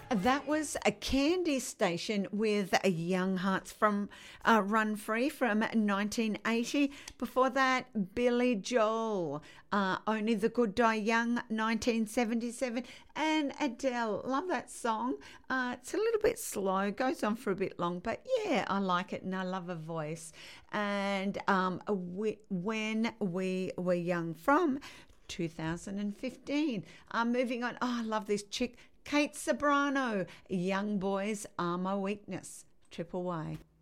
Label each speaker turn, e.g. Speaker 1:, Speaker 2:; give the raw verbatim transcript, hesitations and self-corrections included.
Speaker 1: That was a Candy Station with a Young Hearts from uh, Run Free from nineteen eighty. Before that, Billy Joel, uh, Only the Good Die Young, nineteen seventy-seven. And Adele, love that song. Uh, it's a little bit slow, goes on for a bit long, but yeah, I like it and I love her voice. And um, we, When We Were Young from two thousand fifteen. Uh, moving on, oh, I love this chick. Kate Sobrano, Young Boys Are My Weakness, Triple Y.